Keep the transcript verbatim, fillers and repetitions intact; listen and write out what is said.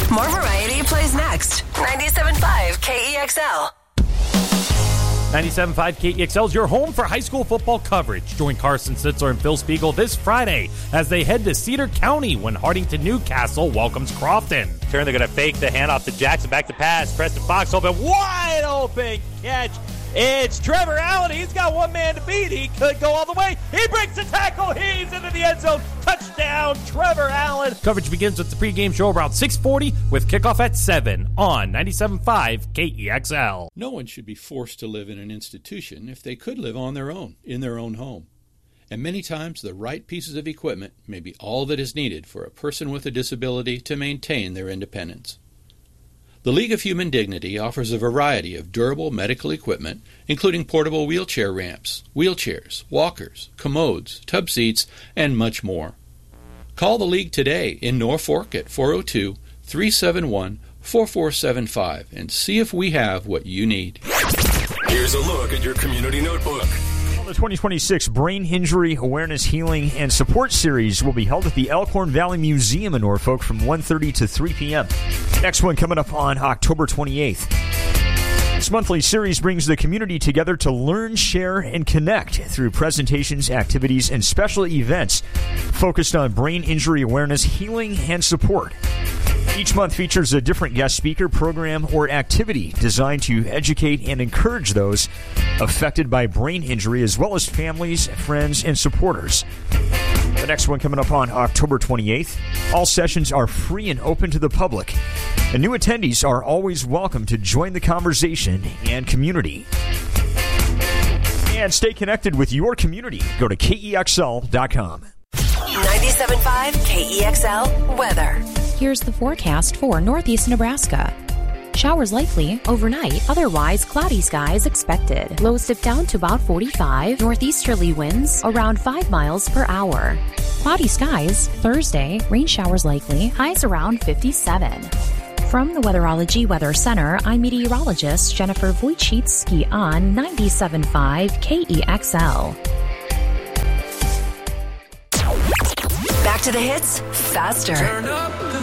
More variety plays next. ninety-seven point five K E X L. ninety-seven point five K E X L is your home for high school football coverage. Join Carson Sitzler and Phil Spiegel this Friday as they head to Cedar County when Hardington Newcastle welcomes Crofton. Turn, they're going to fake the handoff to Jackson. Back to pass. Preston Fox open. Wide open catch. It's Trevor Allen. He's got one man to beat. He could go all the way. He breaks the tackle. He's into the end zone. Touchdown, Trevor Allen. Coverage begins with the pregame show around six forty with kickoff at seven on ninety-seven point five K E X L. No one should be forced to live in an institution if they could live on their own, in their own home. And many times the right pieces of equipment may be all that is needed for a person with a disability to maintain their independence. The League of Human Dignity offers a variety of durable medical equipment, including portable wheelchair ramps, wheelchairs, walkers, commodes, tub seats, and much more. Call the League today in Norfolk at four oh two, three seven one, four four seven five and see if we have what you need. Here's a look at your community notebook. The twenty twenty-six Brain Injury Awareness, Healing, and Support Series will be held at the Elkhorn Valley Museum in Norfolk from one thirty to three p.m. Next one coming up on October twenty-eighth. This monthly series brings the community together to learn, share, and connect through presentations, activities, and special events focused on brain injury awareness, healing, and support. Each month features a different guest speaker, program, or activity designed to educate and encourage those affected by brain injury, as well as families, friends, and supporters. The next one coming up on October twenty-eighth. All sessions are free and open to the public, and new attendees are always welcome to join the conversation and community. And stay connected with your community. Go to K E X L dot com. ninety-seven point five K E X L weather. Here's the forecast for northeast Nebraska. Showers likely overnight, otherwise cloudy skies expected. Lows dip down to about forty-five. Northeasterly winds around five miles per hour. Cloudy skies Thursday, rain showers likely, highs around fifty-seven. From the Weatherology Weather Center, I'm meteorologist Jennifer Wojcicki on ninety-seven point five K E X L. Back to the hits faster.